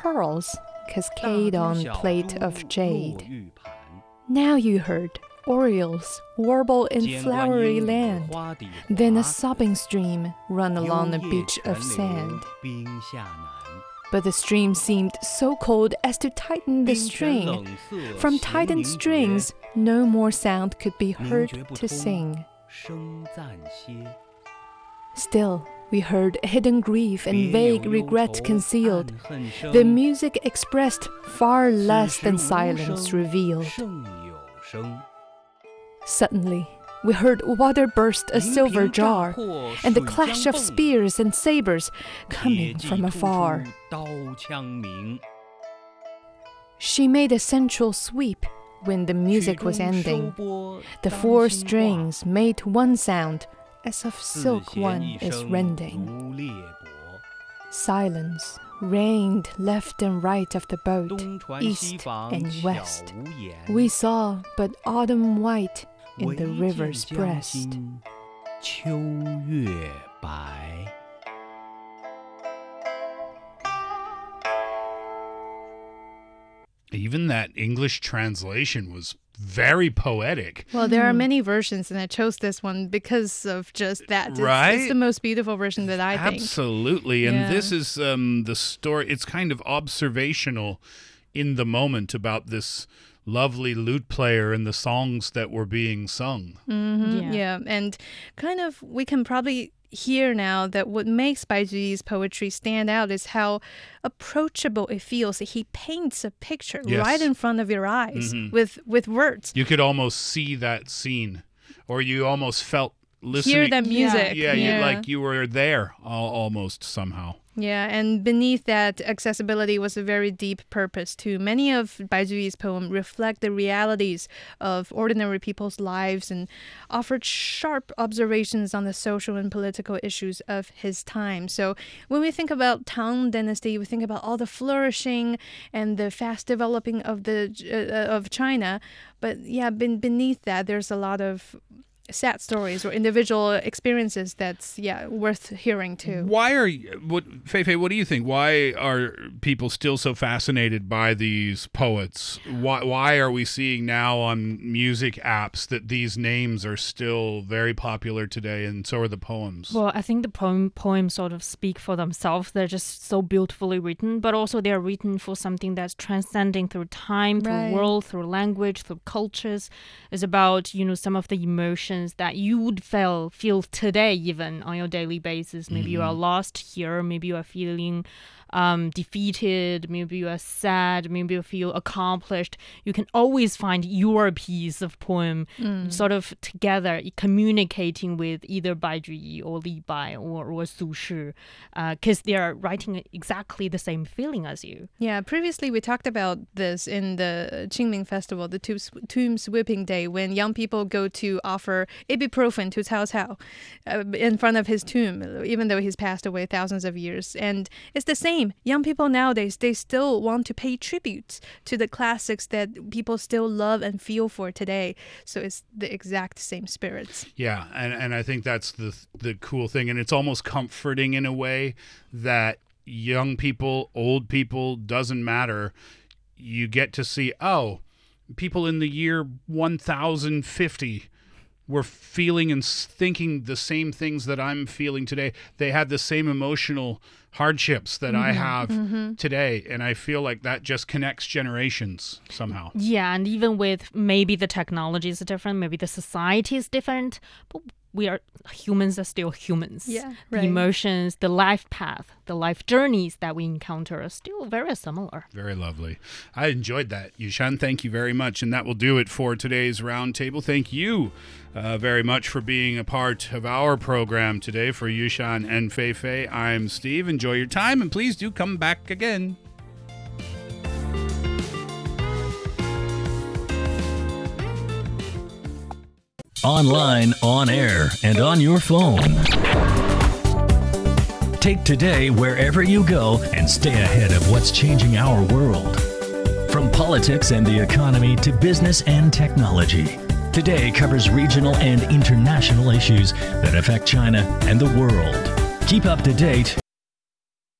pearls cascade on plate of jade. Now you heard orioles warble in flowery land, then a sobbing stream run along a beach of sand. But the stream seemed so cold as to tighten the string. From tightened strings, no more sound could be heard to sing. Still, we heard hidden grief and vague regret concealed. The music expressed far less than silence revealed. Suddenly, we heard water burst a silver jar, and the clash of spears and sabers coming from afar. She made a central sweep when the music was ending. The four strings made one sound, as of silk one is rending. Silence reigned left and right of the boat, east and west. We saw but autumn white in the river's breast. Even that English translation was very poetic. Well, there are many versions, and I chose this one because of just that. Right? It's the most beautiful version that I think. Absolutely. And this is the story. It's kind of observational in the moment about this lovely lute player and the songs that were being sung. Yeah, and kind of we can probably hear now that what makes Bai Zhiyi's poetry stand out is how approachable it feels. He paints a picture right in front of your eyes with words. You could almost see that scene, or you almost felt listening. Hear that music. Yeah. Like you were there almost somehow. Yeah, and beneath that accessibility was a very deep purpose too. Many of Bai Zhiyi's poems reflect the realities of ordinary people's lives and offered sharp observations on the social and political issues of his time. So when we think about Tang Dynasty, we think about all the flourishing and the fast developing of China. But yeah, beneath that, there's a lot of sad stories or individual experiences that's worth hearing too. Feifei, what do you think? Why are people still so fascinated by these poets? Why are we seeing now on music apps that these names are still very popular today, and so are the poems? Well, I think the poems sort of speak for themselves. They're just so beautifully written, but also they're written for something that's transcending through time, through world, through language, through cultures. It's about, some of the emotions that you would feel today even on your daily basis. Maybe you are lost here, maybe you are feeling defeated, maybe you are sad, maybe you feel accomplished. You can always find your piece of poem sort of together, communicating with either Bai Zhiyi or Li Bai or Su Shi, because they are writing exactly the same feeling as you. Yeah, previously we talked about this in the Qingming Festival, the tomb sweeping day, when young people go to offer ibuprofen to Cao Cao in front of his tomb, even though he's passed away thousands of years. And it's the same. Young people nowadays, they still want to pay tribute to the classics that people still love and feel for today. So it's the exact same spirits. Yeah, and I think that's the cool thing. And it's almost comforting in a way that young people, old people, doesn't matter. You get to see, people in the year 1050 were feeling and thinking the same things that I'm feeling today. They had the same emotional hardships that I have today. And I feel like that just connects generations somehow. Yeah, and even with maybe the technology is different, maybe the society is different, but humans are still humans. Yeah, right. The emotions, the life path, the life journeys that we encounter are still very similar. Very lovely. I enjoyed that. Yushan, thank you very much. And that will do it for today's roundtable. Thank you very much for being a part of our program today. For Yushan and Feifei, I'm Steve. Enjoy your time, and please do come back again. Online, on air, and on your phone. Take Today wherever you go and stay ahead of what's changing our world. From politics and the economy to business and technology, Today covers regional and international issues that affect China and the world. Keep up to date